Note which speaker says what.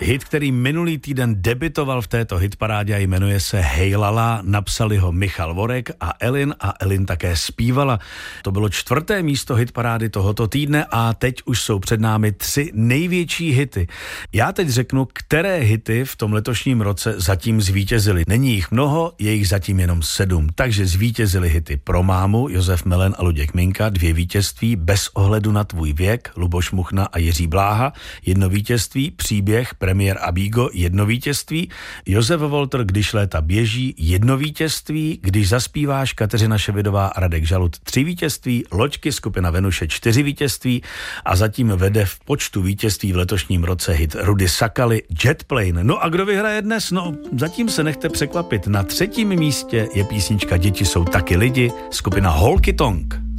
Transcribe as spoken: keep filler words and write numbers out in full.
Speaker 1: Hit, který minulý týden debitoval v této hitparádě a jmenuje se Hejlala, napsali ho Michal Vorek a Elin a Elin také zpívala. To bylo čtvrté místo hitparády tohoto týdne a teď už jsou před námi tři největší hity. Já teď řeknu, které hity v tom letošním roce zatím zvítězily. Není jich mnoho, je jich zatím jenom sedm. Takže zvítězily hity Pro mámu, Josef Melen a Luděk Minka, dvě vítězství, Bez ohledu na tvůj věk, Luboš Muchna a Jiří Bláha, jedno vítězství, Příběh, premiér Abigo, jedno vítězství, Josef Volter, Když léta běží, jedno vítězství, Když zaspíváš, Kateřina Ševidová a Radek Žalud, tři vítězství, Loďky, skupina Venuše, čtyři vítězství a zatím vede v počtu vítězství v letošním roce hit Rudy Sakaly, Jetplane. No a kdo vyhraje dnes? No, zatím se nechte překvapit. Na třetím místě je písnička Děti jsou taky lidi, skupina Holky Tonk.